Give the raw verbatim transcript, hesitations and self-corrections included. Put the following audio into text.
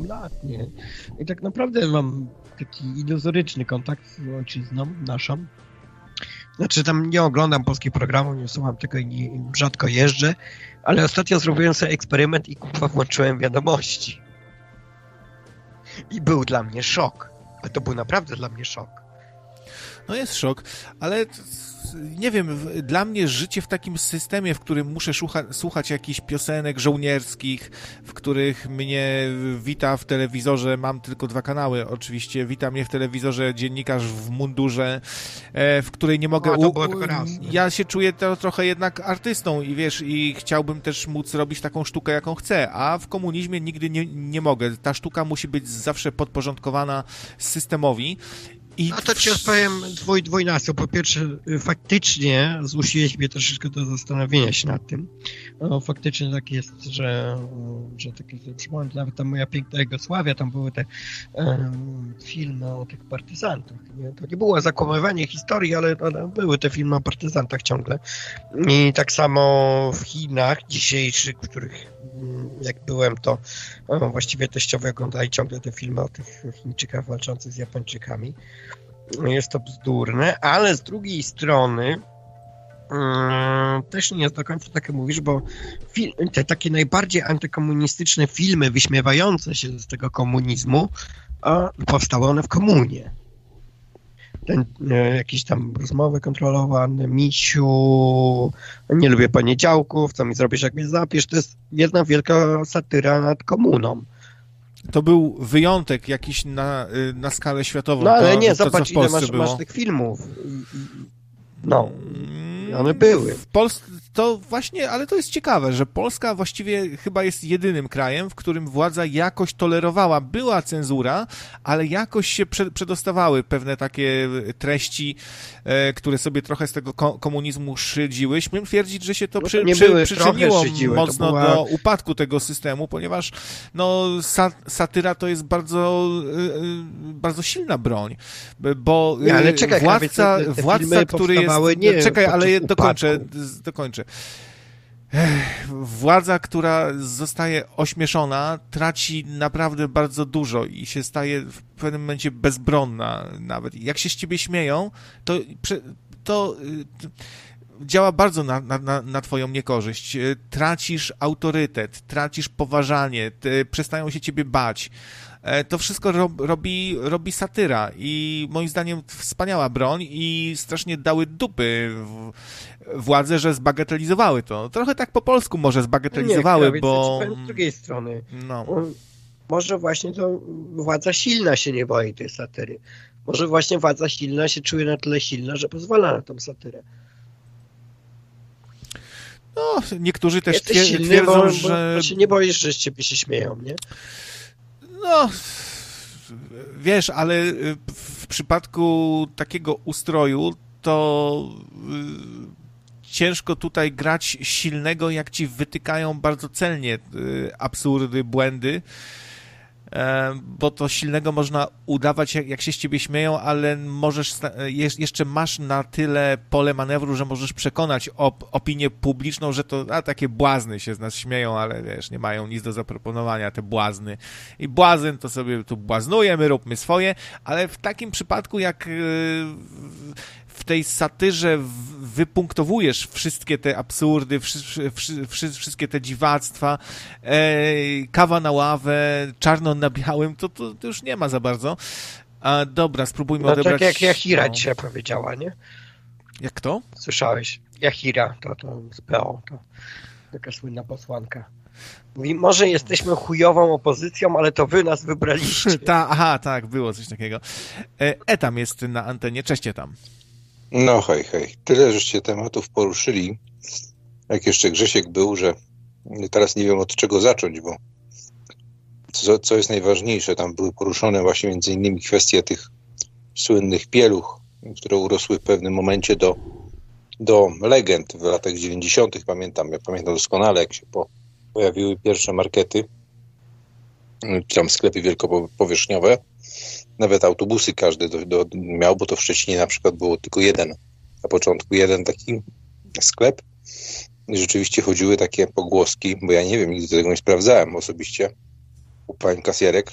osiem lat, nie? I tak naprawdę mam taki iluzoryczny kontakt z ojczyzną naszą. Znaczy tam nie oglądam polskich programów, nie słucham tego i nie, rzadko jeżdżę, ale ostatnio zrobiłem sobie eksperyment i kurwa włączyłem wiadomości. I był dla mnie szok. Ale to był naprawdę dla mnie szok. No jest szok, ale nie wiem, dla mnie życie w takim systemie, w którym muszę słucha, słuchać jakichś piosenek żołnierskich, w których mnie wita w telewizorze, mam tylko dwa kanały oczywiście, wita mnie w telewizorze dziennikarz w mundurze, w której nie mogę... A, to było tylko raz, nie? Ja się czuję to trochę jednak artystą i wiesz, i chciałbym też móc robić taką sztukę, jaką chcę, a w komunizmie nigdy nie, nie mogę. Ta sztuka musi być zawsze podporządkowana systemowi. I no to ci odpowiem dwój, dwójnasób. Po pierwsze, faktycznie zmusiłeś mnie troszeczkę do zastanowienia się nad tym. No, faktycznie tak jest, że, że takie sobie przypomnę, nawet ta moja piękna Jugosławia, tam były te um, filmy o tych partyzantach. Nie? To nie było zakłamywanie historii, ale, ale były te filmy o partyzantach ciągle. I tak samo w Chinach dzisiejszych, w których jak byłem, to no, właściwie teściowie oglądali ciągle te filmy o tych Chińczykach walczących z Japończykami. Jest to bzdurne, ale z drugiej strony um, też nie jest do końca tak jak mówisz, bo fil- te takie najbardziej antykomunistyczne filmy wyśmiewające się z tego komunizmu a, powstały one w komunie. Ten, e, jakieś tam rozmowy kontrolowane, misiu, nie lubię poniedziałków, co mi zrobisz, jak mnie zapisz, to jest jedna wielka satyra nad komuną. To był wyjątek jakiś na, na skalę światową. No ale to, nie, to, zobacz, ile masz, masz tych filmów. No, one były. W Polsce to właśnie, ale to jest ciekawe, że Polska właściwie chyba jest jedynym krajem, w którym władza jakoś tolerowała. Była cenzura, ale jakoś się prze, przedostawały pewne takie treści, e, które sobie trochę z tego ko- komunizmu szydziły. Śmiem twierdzić, że się to, no przy, to nie przy, były, przyczyniło szydziły, mocno była... do upadku tego systemu, ponieważ no, sa, satyra to jest bardzo, e, bardzo silna broń, bo nie, ale czekaj, władca, te, te władca który jest... Nie, czekaj, ale dokończę, upadku. dokończę. Ech, władza, która zostaje ośmieszona, traci naprawdę bardzo dużo i się staje w pewnym momencie bezbronna nawet. Jak się z ciebie śmieją, to, to działa bardzo na, na, na twoją niekorzyść. Tracisz autorytet, tracisz poważanie, te, przestają się ciebie bać. To wszystko rob, robi, robi satyra i moim zdaniem wspaniała broń i strasznie dały dupy w, władze, że zbagatelizowały to. Trochę tak po polsku może zbagatelizowały, nie, bo... Z drugiej strony, no. może właśnie to władza silna się nie boi tej satyry. Może właśnie władza silna się czuje na tyle silna, że pozwala na tą satyrę. No, niektórzy też Jesteś twier- silny, twierdzą, bo, że... bo się nie boisz, że z ciebie się śmieją, nie? No, wiesz, ale w przypadku takiego ustroju to y, ciężko tutaj grać silnego, jak ci wytykają bardzo celnie y, absurdy, błędy, e, bo to silnego można udawać, jak, jak się z ciebie śmieją, ale możesz, jeszcze masz na tyle pole manewru, że możesz przekonać op- opinię publiczną, że to a, takie błazny się z nas śmieją, ale wiesz, nie mają nic do zaproponowania, te błazny. I błazyn to sobie tu błaznuje, my róbmy swoje, ale w takim przypadku, jak yy, w tej satyrze wypunktowujesz wszystkie te absurdy, wszy, wszy, wszy, wszystkie te dziwactwa, e, kawa na ławę, czarno na białym, to, to, to już nie ma za bardzo. A dobra, spróbujmy no, odebrać... tak jak Jahira no. dzisiaj powiedziała, nie? Jak kto? Słyszałeś? Jahira, to, to z P O, to taka słynna posłanka. Mówi, może jesteśmy chujową opozycją, ale to wy nas wybraliście. Ta, aha, tak, było coś takiego. E, Etam jest na antenie, cześć Etam. No hej, hej. Tyle żeście tematów poruszyli, jak jeszcze Grzesiek był, że teraz nie wiem od czego zacząć, bo co, co jest najważniejsze, tam były poruszone właśnie między innymi kwestie tych słynnych pieluch, które urosły w pewnym momencie do, do legend w latach dziewięćdziesiątych. Pamiętam, ja pamiętam doskonale, jak się po, pojawiły pierwsze markety, czy tam sklepy wielkopowierzchniowe. Nawet autobusy każdy do, do, miał, bo to w Szczecinie na przykład było tylko jeden. Na początku jeden taki sklep. I rzeczywiście chodziły takie pogłoski, bo ja nie wiem, nigdy tego nie sprawdzałem osobiście u pań kasjerek,